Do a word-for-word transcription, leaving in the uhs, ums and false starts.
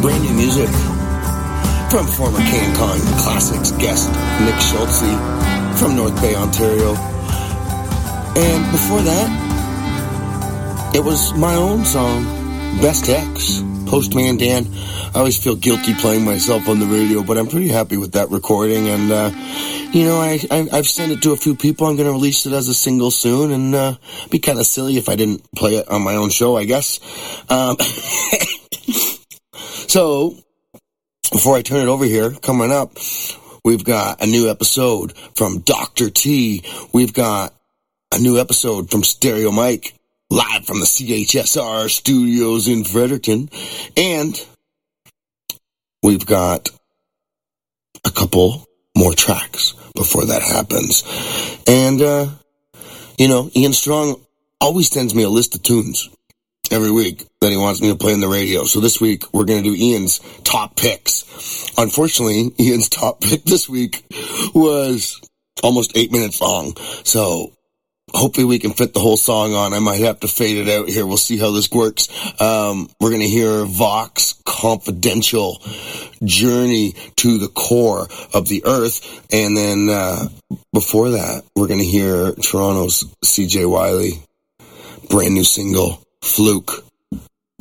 brand new music from former CanCon Classics guest Nick Schultze from North Bay, Ontario. And before that, it was my own song, Best X, Postman Dan. I always feel guilty playing myself on the radio, but I'm pretty happy with that recording. And, uh, you know, I, I, I've sent it to a few people. I'm going to release it as a single soon, and uh, be kind of silly if I didn't play it on my own show, I guess. Um, so, before I turn it over here, coming up, we've got a new episode from Doctor T. We've got a new episode from Stereo Mike, live from the C H S R studios in Fredericton. And we've got a couple more tracks before that happens. And, uh, you know, Ian Strong always sends me a list of tunes every week that he wants me to play on the radio. So this week, we're going to do Ian's top picks. Unfortunately, Ian's top pick this week was almost eight minutes long. So hopefully we can fit the whole song on. I might have to fade it out here. We'll see how this works. Um, we're going to hear Vox Confidential, Journey to the Core of the Earth. And then uh, before that, we're going to hear Toronto's C J Wiley, brand new single, Fluke.